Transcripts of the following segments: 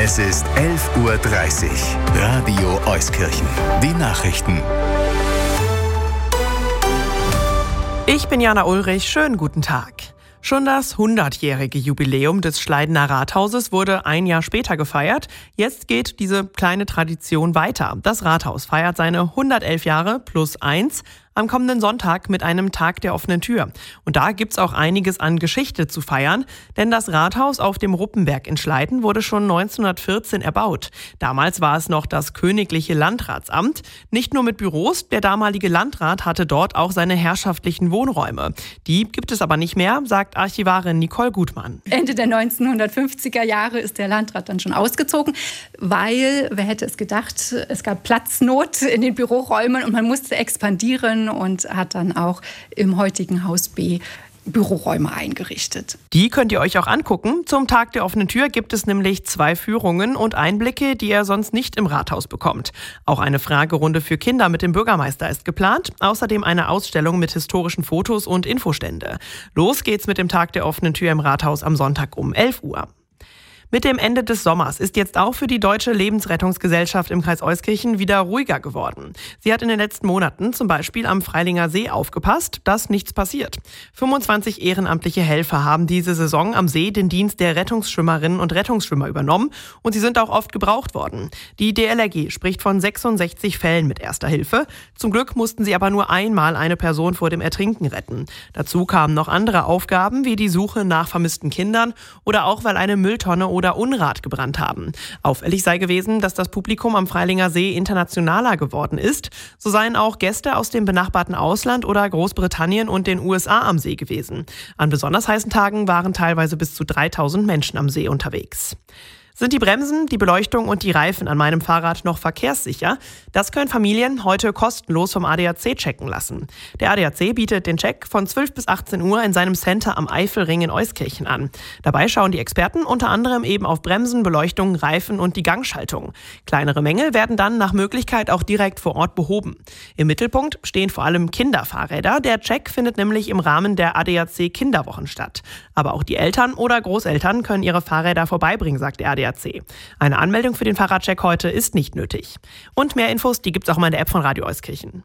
Es ist 11:30 Uhr. Radio Euskirchen. Die Nachrichten. Ich bin Jana Ulrich. Schönen guten Tag. Schon das 100-jährige Jubiläum des Schleidener Rathauses wurde ein Jahr später gefeiert. Jetzt geht diese kleine Tradition weiter. Das Rathaus feiert seine 111 Jahre plus 1 am kommenden Sonntag mit einem Tag der offenen Tür. Und da gibt's auch einiges an Geschichte zu feiern, denn das Rathaus auf dem Ruppenberg in Schleiden wurde schon 1914 erbaut. Damals war es noch das königliche Landratsamt. Nicht nur mit Büros, der damalige Landrat hatte dort auch seine herrschaftlichen Wohnräume. Die gibt es aber nicht mehr, sagt Archivarin Nicole Gutmann. Ende der 1950er Jahre ist der Landrat dann schon ausgezogen, weil, wer hätte es gedacht, es gab Platznot in den Büroräumen und man musste expandieren und hat dann auch im heutigen Haus B Büroräume eingerichtet. Die könnt ihr euch auch angucken. Zum Tag der offenen Tür gibt es nämlich 2 Führungen und Einblicke, die ihr sonst nicht im Rathaus bekommt. Auch eine Fragerunde für Kinder mit dem Bürgermeister ist geplant. Außerdem eine Ausstellung mit historischen Fotos und Infostände. Los geht's mit dem Tag der offenen Tür im Rathaus am Sonntag um 11 Uhr. Mit dem Ende des Sommers ist jetzt auch für die Deutsche Lebensrettungsgesellschaft im Kreis Euskirchen wieder ruhiger geworden. Sie hat in den letzten Monaten zum Beispiel am Freilinger See aufgepasst, dass nichts passiert. 25 ehrenamtliche Helfer haben diese Saison am See den Dienst der Rettungsschwimmerinnen und Rettungsschwimmer übernommen und sie sind auch oft gebraucht worden. Die DLRG spricht von 66 Fällen mit Erster Hilfe. Zum Glück mussten sie aber nur einmal eine Person vor dem Ertrinken retten. Dazu kamen noch andere Aufgaben wie die Suche nach vermissten Kindern oder auch weil eine Mülltonne oder Unrat gebrannt haben. Auffällig sei gewesen, dass das Publikum am Freilinger See internationaler geworden ist. So seien auch Gäste aus dem benachbarten Ausland oder Großbritannien und den USA am See gewesen. An besonders heißen Tagen waren teilweise bis zu 3000 Menschen am See unterwegs. Sind die Bremsen, die Beleuchtung und die Reifen an meinem Fahrrad noch verkehrssicher? Das können Familien heute kostenlos vom ADAC checken lassen. Der ADAC bietet den Check von 12 bis 18 Uhr in seinem Center am Eifelring in Euskirchen an. Dabei schauen die Experten unter anderem eben auf Bremsen, Beleuchtung, Reifen und die Gangschaltung. Kleinere Mängel werden dann nach Möglichkeit auch direkt vor Ort behoben. Im Mittelpunkt stehen vor allem Kinderfahrräder. Der Check findet nämlich im Rahmen der ADAC Kinderwochen statt. Aber auch die Eltern oder Großeltern können ihre Fahrräder vorbeibringen, sagt der ADAC. Eine Anmeldung für den Fahrradcheck heute ist nicht nötig. Und mehr Infos, die gibt's auch mal in der App von Radio Euskirchen.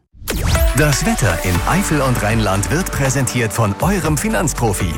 Das Wetter in Eifel und Rheinland wird präsentiert von eurem Finanzprofi.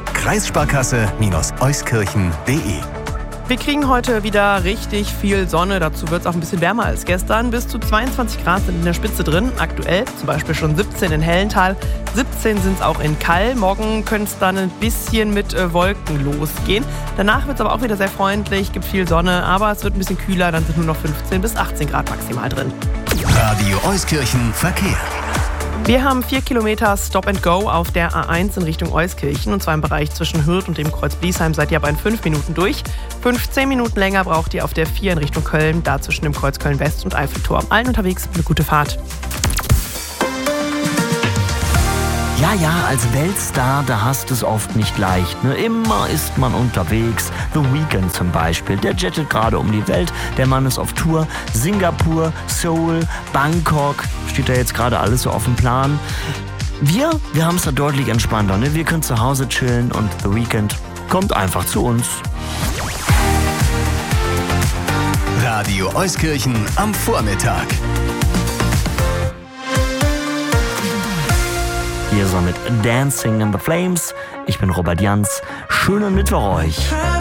Kreissparkasse-euskirchen.de. Wir kriegen heute wieder richtig viel Sonne. Dazu wird es auch ein bisschen wärmer als gestern. Bis zu 22 Grad sind in der Spitze drin. Aktuell zum Beispiel schon 17 in Hellental. 17 sind es auch in Kall. Morgen könnte es dann ein bisschen mit Wolken losgehen. Danach wird es aber auch wieder sehr freundlich, gibt viel Sonne. Aber es wird ein bisschen kühler. Dann sind nur noch 15 bis 18 Grad maximal drin. Radio Euskirchen Verkehr. Wir haben 4 Kilometer Stop and Go auf der A1 in Richtung Euskirchen. Und zwar im Bereich zwischen Hürth und dem Kreuz Bliesheim seid ihr aber in 5 Minuten durch. 15 Minuten länger braucht ihr auf der 4 in Richtung Köln, da zwischen dem Kreuz Köln-West und Eiffeltor. Allen unterwegs eine gute Fahrt. Ja, als Weltstar, da hast es oft nicht leicht. Ne? Immer ist man unterwegs. The Weeknd zum Beispiel, der jettet gerade um die Welt. Der Mann ist auf Tour. Singapur, Seoul, Bangkok. Steht da jetzt gerade alles so auf dem Plan. Wir haben es da deutlich entspannter. Ne? Wir können zu Hause chillen und The Weeknd kommt einfach zu uns. Radio Euskirchen am Vormittag. Hier so mit Dancing in the Flames. Ich bin Robert Jans. Schönen Mittwoch euch.